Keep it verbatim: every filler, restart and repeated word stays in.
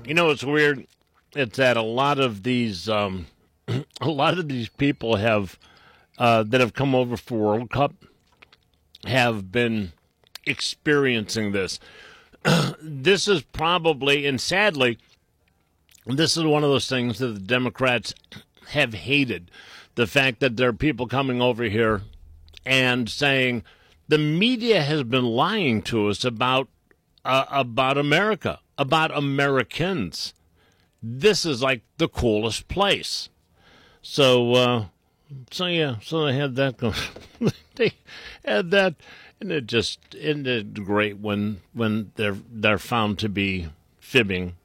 You know, it's weird. It's that a lot of these, um, a lot of these people have uh, that have come over for World Cup have been experiencing this. This is probably, and sadly, this is one of those things that the Democrats have hated. The fact that there are people coming over here and saying the media has been lying to us about uh, about America, about Americans. This is like the coolest place. So, uh, so yeah, so they had that going. They had that, and it just ended great when when they're they're found to be fibbing